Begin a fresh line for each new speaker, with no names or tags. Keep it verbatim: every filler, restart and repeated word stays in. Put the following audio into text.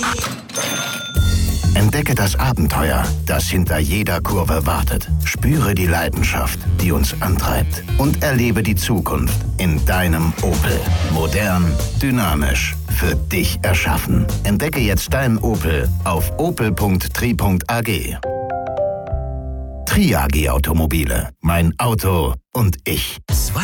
Entdecke das Abenteuer, das hinter jeder Kurve wartet. Spüre die Leidenschaft, die uns antreibt. Und erlebe die Zukunft in deinem Opel. Modern, dynamisch, für dich erschaffen. Entdecke jetzt deinen Opel auf opel punkt tri punkt a g. Tri A G Automobile. Mein Auto und ich.